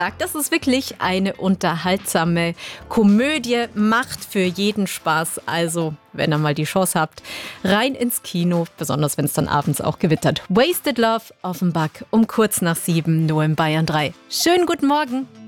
Das ist wirklich eine unterhaltsame Komödie, macht für jeden Spaß. Also, wenn ihr mal die Chance habt, rein ins Kino, besonders wenn es dann abends auch gewittert. Wasted Love, Offenbach, um kurz nach 7, nur in Bayern 3. Schönen guten Morgen.